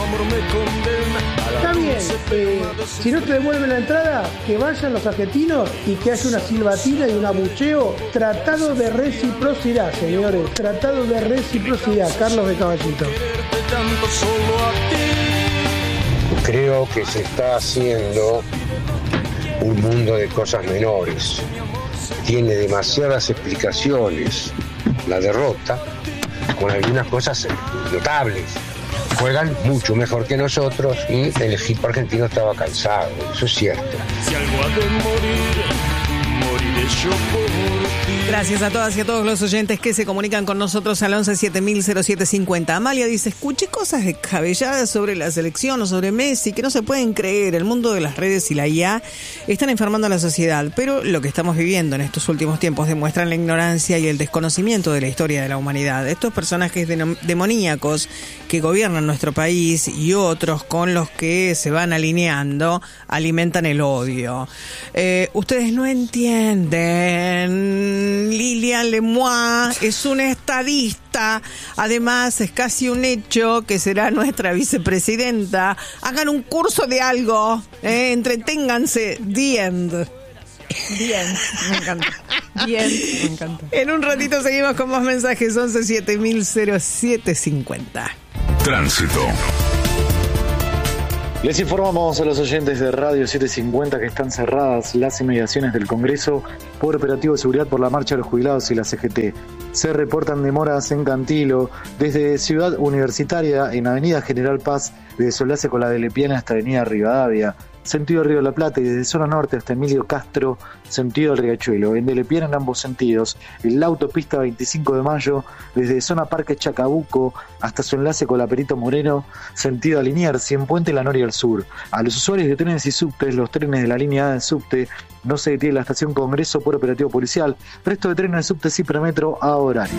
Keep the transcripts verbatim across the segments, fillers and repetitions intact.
Está bien, eh, si no te devuelven la entrada, que vayan los argentinos y que haya una silbatina y un abucheo. Tratado de reciprocidad, señores. Tratado de reciprocidad. Carlos de Caballito. Creo que se está haciendo un mundo de cosas menores. Tiene demasiadas explicaciones la derrota, con algunas cosas notables. Juegan mucho mejor que nosotros y el equipo argentino estaba cansado, eso es cierto. Si algo ha de morir, moriré yo por ti. Gracias a todas y a todos los oyentes que se comunican con nosotros al once siete mil cero siete cincuenta. Amalia dice, escuché cosas descabelladas sobre la selección o sobre Messi que no se pueden creer. El mundo de las redes y la I A están enfermando a la sociedad, pero lo que estamos viviendo en estos últimos tiempos demuestran la ignorancia y el desconocimiento de la historia de la humanidad. Estos personajes demoníacos que gobiernan nuestro país y otros con los que se van alineando alimentan el odio. Eh, ustedes no entienden. Lilian Lemoine es una estadista, además es casi un hecho que será nuestra vicepresidenta. Hagan un curso de algo, eh, entreténganse. The end. Bien, me encanta. Bien, me encanta. En un ratito seguimos con más mensajes. once siete mil cero siete cincuenta. Tránsito. Les informamos a los oyentes de Radio setecientos cincuenta que están cerradas las inmediaciones del Congreso por operativo de seguridad por la marcha de los jubilados y la C G T. Se reportan demoras en Cantilo, desde Ciudad Universitaria en Avenida General Paz, desde Solase con la de Lepiana hasta Avenida Rivadavia, sentido Río de la Plata, y desde zona norte hasta Emilio Castro, sentido del Riachuelo. En Delepiana en ambos sentidos. En la autopista veinticinco de mayo, desde zona Parque Chacabuco hasta su enlace con la Perito Moreno, sentido a Liniers, y en Puente La Noria al sur. A los usuarios de trenes y subtes, los trenes de la línea A del subte no se detiene la estación Congreso por operativo policial. Resto de trenes de subte y premetro a horario.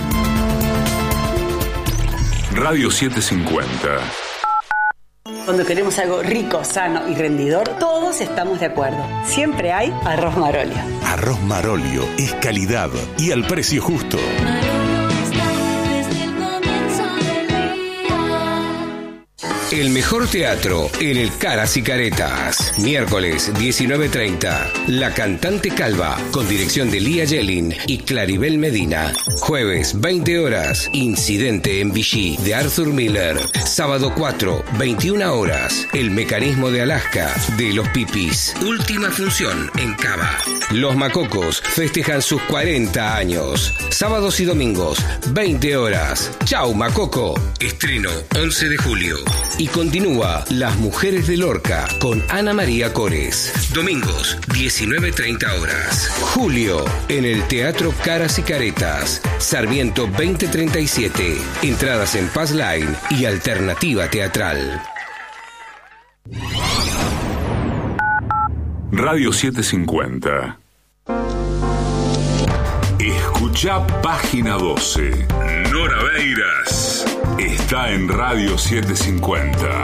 Radio setecientos cincuenta. Cuando queremos algo rico, sano y rendidor, todos estamos de acuerdo. Siempre hay arroz Marolio. Arroz Marolio es calidad y al precio justo. El mejor teatro en el Caras y Caretas. Miércoles diecinueve treinta. La Cantante Calva, con dirección de Lía Yelin y Claribel Medina. Jueves veinte horas. Incidente en Vichy, de Arthur Miller. Sábado cuatro, veintiuna horas. El Mecanismo de Alaska, de Los Pipis. Última función en Cava. Los Macocos festejan sus cuarenta años. Sábados y domingos, veinte horas. Chau Macoco. Estreno once de julio. Y continúa Las Mujeres de Lorca con Ana María Cores. Domingos, diecinueve treinta horas. Julio, en el Teatro Caras y Caretas. Sarmiento veinte treinta y siete. Entradas en Paz Line y Alternativa Teatral. Radio setecientos cincuenta. Escucha Página doce. Nora Beiras está en Radio setecientos cincuenta.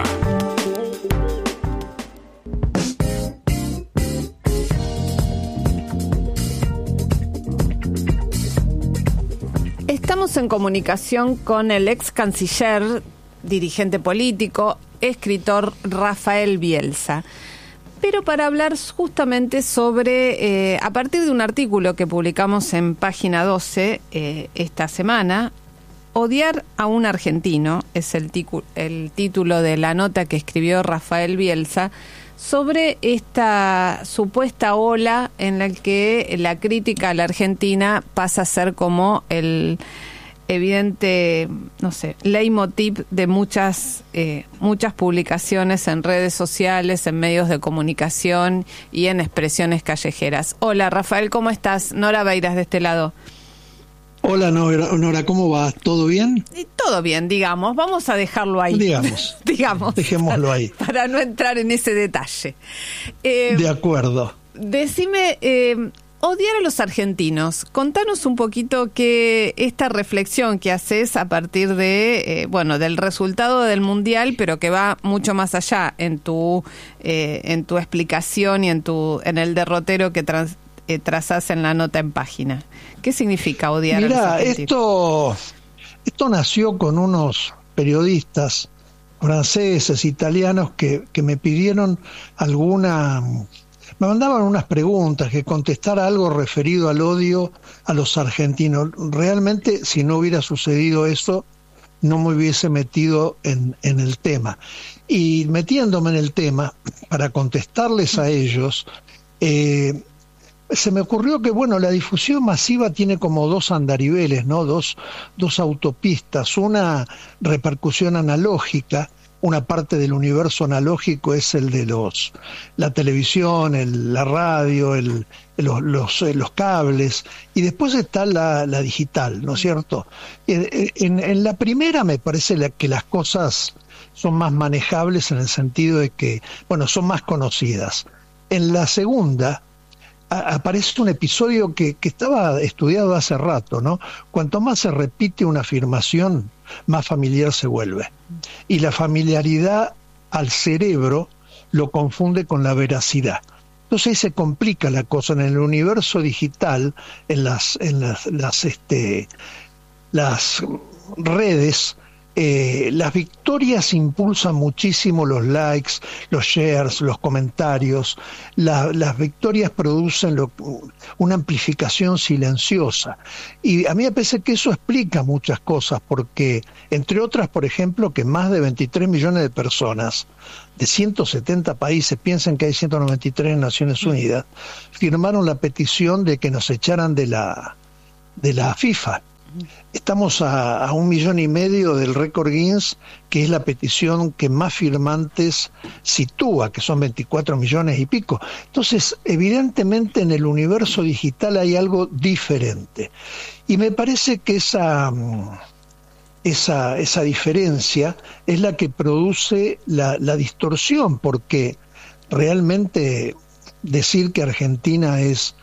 Estamos en comunicación con el ex canciller, dirigente político, escritor Rafael Bielsa. Pero para hablar justamente sobre, eh, a partir de un artículo que publicamos en Página doce eh, esta semana, Odiar a un argentino, es el, ticu- el título de la nota que escribió Rafael Bielsa, sobre esta supuesta ola en la que la crítica a la Argentina pasa a ser como el evidente, no sé, leitmotiv de muchas eh, muchas publicaciones en redes sociales, en medios de comunicación y en expresiones callejeras. Hola Rafael, ¿cómo estás? Nora Beiras de este lado. Hola Nora, Nora, ¿cómo va? ¿Todo bien? Y todo bien, digamos. Vamos a dejarlo ahí. Digamos. digamos. Dejémoslo ahí. Para no entrar en ese detalle. Eh, de acuerdo. Decime, eh, odiar a los argentinos. Contanos un poquito que esta reflexión que haces a partir de, eh, bueno, del resultado del Mundial, pero que va mucho más allá en tu, eh, en tu explicación y en tu, en el derrotero que trans, eh, trazás en la nota en página. ¿Qué significa odiar Mirá, a los argentinos? Esto, esto nació con unos periodistas franceses, italianos, que, que me pidieron alguna, me mandaban unas preguntas, que contestara algo referido al odio a los argentinos. Realmente, si no hubiera sucedido eso, no me hubiese metido en, en el tema. Y metiéndome en el tema, para contestarles a ellos, eh, se me ocurrió que, bueno, la difusión masiva tiene como dos andariveles, ¿no? Dos, dos autopistas. Una repercusión analógica, una parte del universo analógico es el de los la televisión, el, la radio, el, los, los, los cables, y después está la, la digital, ¿no es cierto? En, en, en la primera me parece la, que las cosas son más manejables en el sentido de que, bueno, son más conocidas. En la segunda aparece un episodio que, que estaba estudiado hace rato, ¿no? Cuanto más se repite una afirmación, más familiar se vuelve. Y la familiaridad al cerebro lo confunde con la veracidad. Entonces ahí se complica la cosa. En el universo digital, en las, en las, las, este, las redes, Eh, las victorias impulsan muchísimo los likes, los shares, los comentarios. La, las victorias producen lo, una amplificación silenciosa. Y a mí me parece que eso explica muchas cosas, porque, entre otras, por ejemplo, que más de veintitrés millones de personas de ciento setenta países, piensen que hay ciento noventa y tres en Naciones Unidas, firmaron la petición de que nos echaran de la, de la FIFA. Estamos a, a un millón y medio del récord Guinness, que es la petición que más firmantes sitúa, que son veinticuatro millones y pico. Entonces, evidentemente en el universo digital hay algo diferente. Y me parece que esa, esa, esa diferencia es la que produce la, la distorsión, porque realmente decir que Argentina es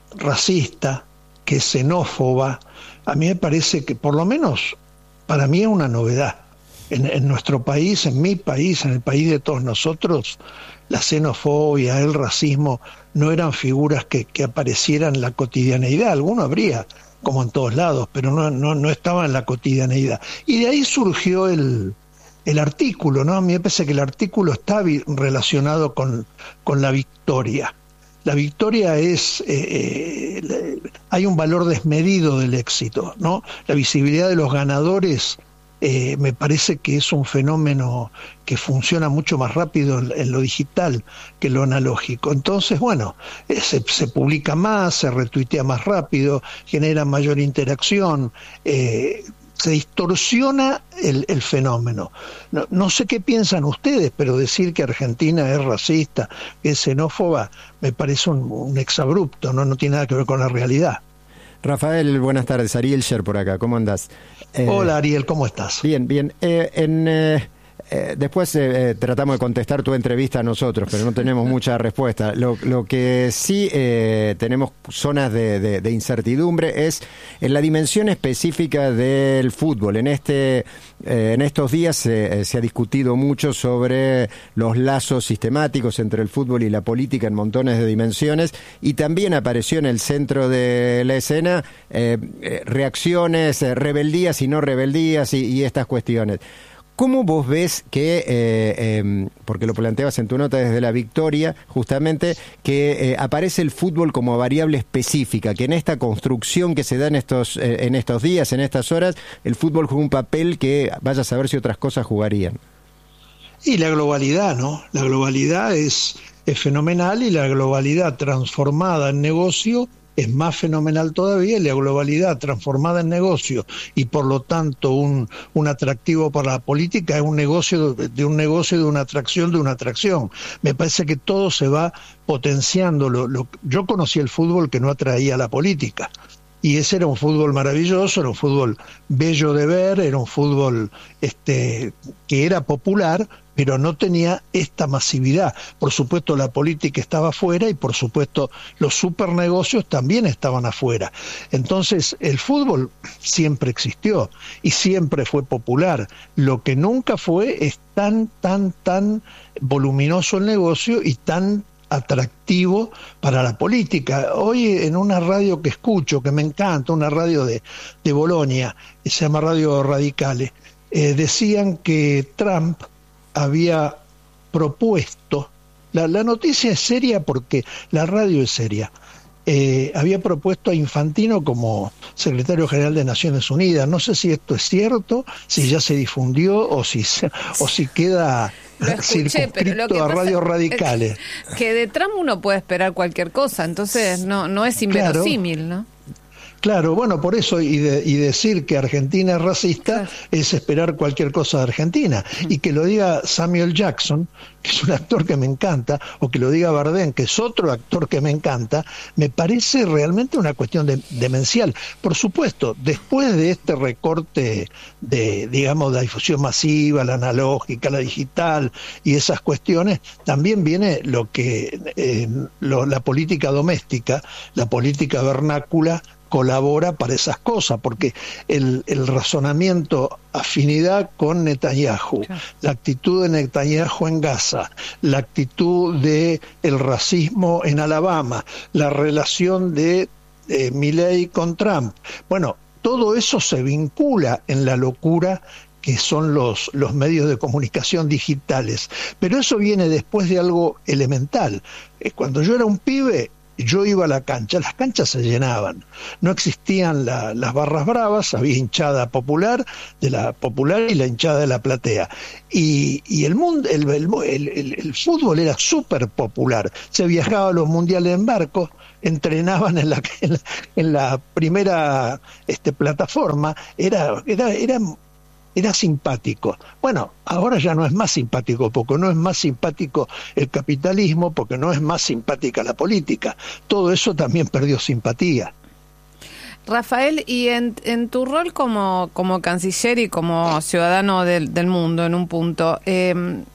racista, que es xenófoba, a mí me parece que, por lo menos, para mí es una novedad. En, en nuestro país, en mi país, en el país de todos nosotros, la xenofobia, el racismo, no eran figuras que, que aparecieran en la cotidianeidad. Alguno habría, como en todos lados, pero no, no, no estaba en la cotidianeidad. Y de ahí surgió el, el artículo, ¿no? A mí me parece que el artículo está vi- relacionado con, con la victoria. La victoria es, eh, eh, hay un valor desmedido del éxito, ¿no? La visibilidad de los ganadores eh, me parece que es un fenómeno que funciona mucho más rápido en, en lo digital que en lo analógico. Entonces, bueno, eh, se, se publica más, se retuitea más rápido, genera mayor interacción, eh, se distorsiona el, el fenómeno. No, no sé qué piensan ustedes, pero decir que Argentina es racista, que es xenófoba, me parece un, un exabrupto, ¿no? No tiene nada que ver con la realidad. Rafael, buenas tardes. Ariel Sher por acá, ¿cómo andás? Eh, Hola Ariel, ¿cómo estás? Bien, bien. Eh, en... Eh... Eh, después eh, eh, tratamos de contestar tu entrevista a nosotros, pero no tenemos mucha respuesta. Lo, lo que sí eh, tenemos zonas de, de, de incertidumbre es en la dimensión específica del fútbol. En este eh, en estos días eh, se ha discutido mucho sobre los lazos sistemáticos entre el fútbol y la política en montones de dimensiones, y también apareció en el centro de la escena eh, eh, reacciones, eh, rebeldías y no rebeldías y, y estas cuestiones. ¿Cómo vos ves que, eh, eh, porque lo planteabas en tu nota desde la victoria, justamente, que eh, aparece el fútbol como variable específica, que en esta construcción que se da en estos, eh, en estos días, en estas horas, el fútbol juega un papel que vaya a saber si otras cosas jugarían? Y la globalidad, ¿no? La globalidad es, es fenomenal, y la globalidad transformada en negocio es más fenomenal todavía, y la globalidad transformada en negocio y por lo tanto un, un atractivo para la política es un negocio de un negocio, de una atracción, de una atracción. Me parece que todo se va potenciando. Lo, lo, yo conocí el fútbol que no atraía a la política, y ese era un fútbol maravilloso, era un fútbol bello de ver, era un fútbol este, que era popular, pero no tenía esta masividad. Por supuesto la política estaba afuera, y por supuesto los supernegocios también estaban afuera. Entonces el fútbol siempre existió y siempre fue popular. Lo que nunca fue es tan, tan, tan voluminoso el negocio y tan atractivo para la política. Hoy en una radio que escucho, que me encanta, una radio de, de Bolonia, se llama Radio Radicale, eh, decían que Trump había propuesto, la, la noticia es seria porque la radio es seria, eh, había propuesto a Infantino como secretario general de Naciones Unidas. No sé si esto es cierto, si ya se difundió o si, o si queda escuché, pero lo que a pasa radios radicales. Es que de Trump uno puede esperar cualquier cosa, entonces no, no es inverosímil, claro. ¿no? Claro, bueno, por eso, y, de, y decir que Argentina es racista, claro, es esperar cualquier cosa de Argentina. Y que lo diga Samuel Jackson, que es un actor que me encanta, o que lo diga Bardem, que es otro actor que me encanta, me parece realmente una cuestión de, demencial. Por supuesto, después de este recorte de, digamos, la difusión masiva, la analógica, la digital y esas cuestiones, también viene lo que eh, lo, la política doméstica, la política vernácula, colabora para esas cosas, porque el, el razonamiento, afinidad con Netanyahu, claro, la actitud de Netanyahu en Gaza, la actitud de el racismo en Alabama, la relación de eh, Milley con Trump, bueno, todo eso se vincula en la locura que son los, los medios de comunicación digitales, pero eso viene después de algo elemental. Eh, cuando yo era un pibe, yo iba a la cancha, las canchas se llenaban, no existían la, las barras bravas, había hinchada popular de la popular y la hinchada de la platea, y, y el, mundo, el, el, el, el fútbol era súper popular, se viajaba a los mundiales en barco, entrenaban en la, en la, en la primera este, plataforma, era, era, era Era simpático. Bueno, ahora ya no es más simpático, porque no es más simpático el capitalismo, porque no es más simpática la política. Todo eso también perdió simpatía. Rafael, y en, en tu rol como, como canciller y como ciudadano del, del mundo, en un punto, eh,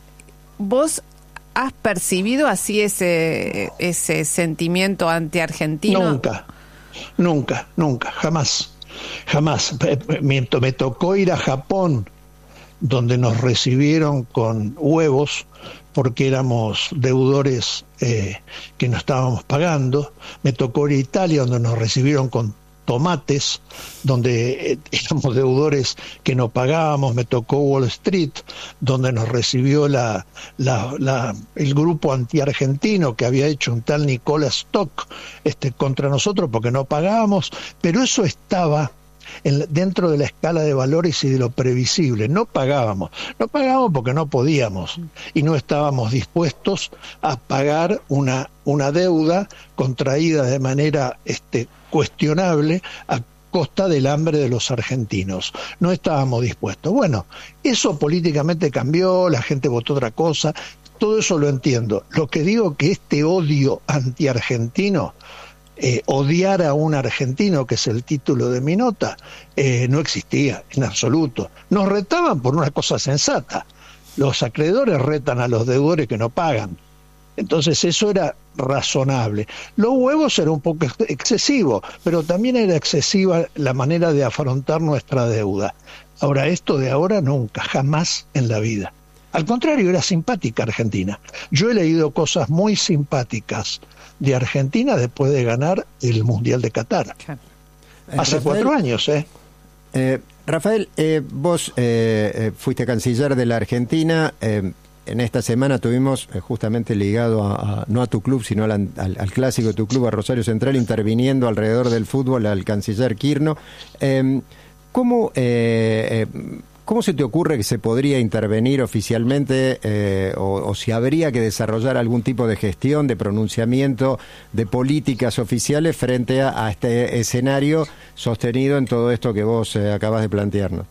¿vos has percibido así ese, ese sentimiento anti-argentino? Nunca, nunca, nunca, jamás. Jamás. Me, me tocó ir a Japón, donde nos recibieron con huevos porque éramos deudores eh, que no estábamos pagando. Me tocó ir a Italia, donde nos recibieron con tomates, donde eh, éramos deudores que no pagábamos. Me tocó Wall Street, donde nos recibió la, la, la, el grupo antiargentino que había hecho un tal Nicolás Stock este, contra nosotros porque no pagábamos, pero eso estaba en, dentro de la escala de valores y de lo previsible. No pagábamos, no pagábamos porque no podíamos y no estábamos dispuestos a pagar una, una deuda contraída de manera este, cuestionable a costa del hambre de los argentinos. No estábamos dispuestos. Bueno, eso políticamente cambió, la gente votó otra cosa, todo eso lo entiendo. Lo que digo que este odio antiargentino, eh, odiar a un argentino, que es el título de mi nota, eh, no existía en absoluto. Nos retaban por una cosa sensata. Los acreedores retan a los deudores que no pagan. Entonces eso era razonable. Los huevos era un poco excesivo, pero también era excesiva la manera de afrontar nuestra deuda. Ahora, esto de ahora nunca, jamás en la vida. Al contrario, era simpática Argentina. Yo he leído cosas muy simpáticas de Argentina después de ganar el Mundial de Qatar. Eh, Hace Rafael, cuatro años, ¿eh? eh Rafael, eh, vos eh, eh, fuiste canciller de la Argentina. Eh, En esta semana tuvimos, eh, justamente ligado a, a, no a tu club, sino al, al, al clásico de tu club, a Rosario Central, interviniendo alrededor del fútbol al canciller Kirchner. Eh, ¿cómo, eh, eh, ¿Cómo se te ocurre que se podría intervenir oficialmente eh, o, o si habría que desarrollar algún tipo de gestión, de pronunciamiento, de políticas oficiales frente a, a este escenario sostenido en todo esto que vos eh, acabas de plantearnos?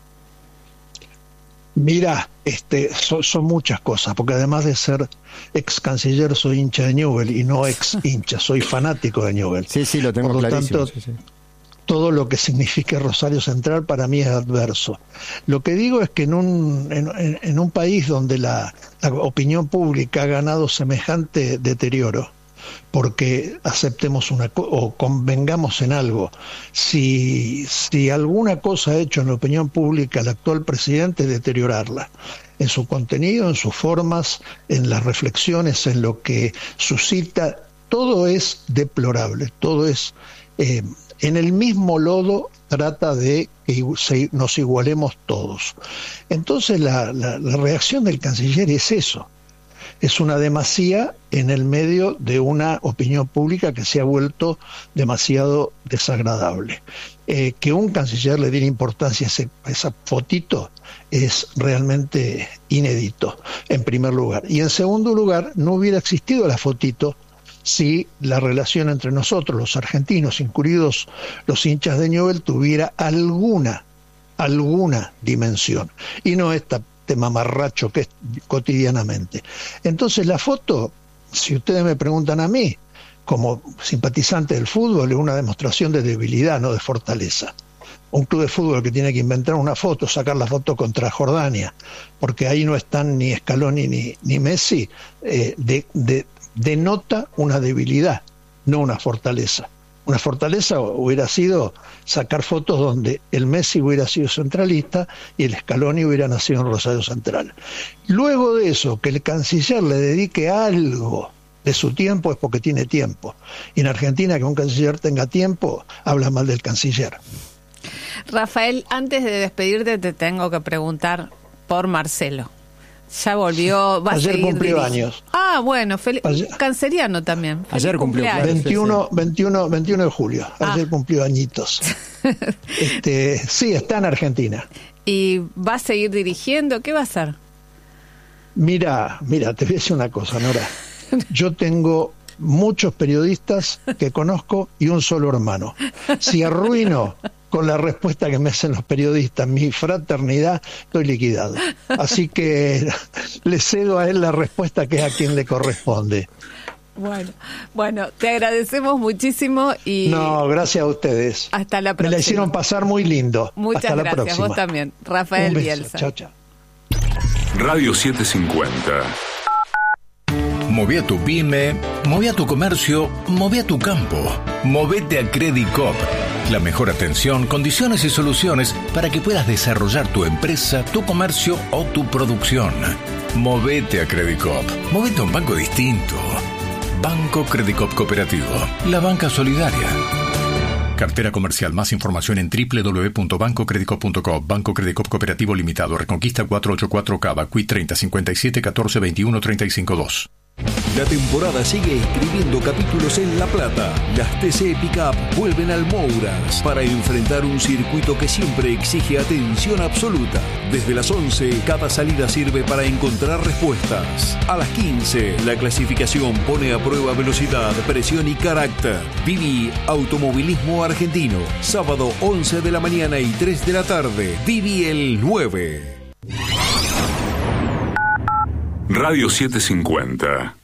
Mira, este, son, son muchas cosas, porque además de ser ex canciller soy hincha de Newell y no ex hincha, soy fanático de Newell. Sí, sí, lo tengo Por lo clarísimo. Tanto, sí, sí. todo lo que signifique Rosario Central para mí es adverso. Lo que digo es que en un, en, en un país donde la, la opinión pública ha ganado semejante deterioro, porque aceptemos una co- o convengamos en algo, si, si alguna cosa ha hecho en la opinión pública el actual presidente es deteriorarla, en su contenido, en sus formas, en las reflexiones, en lo que suscita, todo es deplorable, todo es eh, en el mismo lodo trata de que nos igualemos todos. Entonces la, la, la reacción del canciller es eso, es una demasía en el medio de una opinión pública que se ha vuelto demasiado desagradable. Eh, que un canciller le diera importancia a, ese, a esa fotito es realmente inédito, en primer lugar. Y en segundo lugar, no hubiera existido la fotito si la relación entre nosotros, los argentinos, incluidos los hinchas de Newell's, tuviera alguna, alguna dimensión. Y no esta mamarracho que es cotidianamente. Entonces la foto, si ustedes me preguntan a mí, como simpatizante del fútbol, es una demostración de debilidad, no de fortaleza. Un club de fútbol que tiene que inventar una foto, sacar la foto contra Jordania, porque ahí no están ni Scaloni ni, ni Messi, eh, de, de, denota una debilidad, no una fortaleza. Una fortaleza hubiera sido sacar fotos donde el Messi hubiera sido centralista y el Scaloni hubiera nacido en Rosario Central. Luego de eso, que el canciller le dedique algo de su tiempo es porque tiene tiempo. Y en Argentina, que un canciller tenga tiempo, habla mal del canciller. Rafael, antes de despedirte te tengo que preguntar por Marcelo. Ya volvió, va Ayer a seguir cumplió dirigi- años. Ah, bueno, fel- Ayer- canceriano también. Feliz Ayer cumplió, cumpleaños. claro. veintiuno, veintiuno, veintiuno de julio. Ayer Ah. cumplió añitos. Este, sí, está en Argentina. ¿Y va a seguir dirigiendo? ¿Qué va a hacer? Mira, mira, te voy a decir una cosa, Nora. Yo tengo muchos periodistas que conozco y un solo hermano. Si arruino con la respuesta que me hacen los periodistas mi fraternidad, estoy liquidado. Así que le cedo a él la respuesta que es a quien le corresponde. Bueno, bueno, te agradecemos muchísimo y No, gracias a ustedes. hasta la Me próxima. la hicieron pasar muy lindo. Muchas Hasta la gracias, próxima. vos también. Rafael Un beso. Bielsa. Chao, chao. Radio setecientos cincuenta. Moví a tu pyme, moví a tu comercio, moví a tu campo. Movete a Credit Coop. La mejor atención, condiciones y soluciones para que puedas desarrollar tu empresa, tu comercio o tu producción. Movete a Credit Coop. Movete a un banco distinto. Banco Credit Coop Cooperativo. La banca solidaria. Cartera comercial. Más información en doble u doble u doble u punto banco credit coop punto com. Banco Credit Coop Cooperativo Limitado. Reconquista cuatrocientos ochenta y cuatro Cava. Q I treinta cincuenta y siete catorce veintiuno treinta y cinco dos. La temporada sigue escribiendo capítulos en La Plata. Las T C Pickup vuelven al Mouras para enfrentar un circuito que siempre exige atención absoluta. Desde las once, cada salida sirve para encontrar respuestas. A las quince, la clasificación pone a prueba velocidad, presión y carácter. Viví Automovilismo Argentino. Sábado once de la mañana y tres de la tarde. Viví el nueve. Radio setecientos cincuenta.